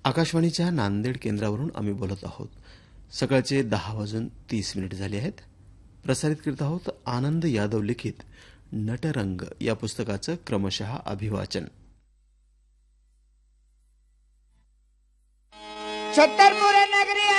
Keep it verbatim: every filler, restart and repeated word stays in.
आकाशवाणीच्या नांदेड केंद्रावरून आम्ही बोलत आहोत. सकाळचे दहा वाजून तीस मिनिट झाले आहेत. प्रसारित करीत आहोत आनंद यादव लिखित नटरंग या पुस्तकाचं क्रमशः अभिवाचन. छतरपुर नगरी